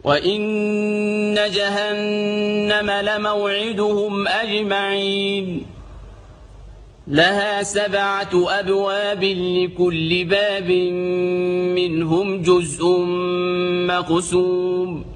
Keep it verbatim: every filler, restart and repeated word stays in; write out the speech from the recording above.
وإن جهنم لموعدهم أجمعين لها سبعة أبواب لكل باب منهم جزء مقسوم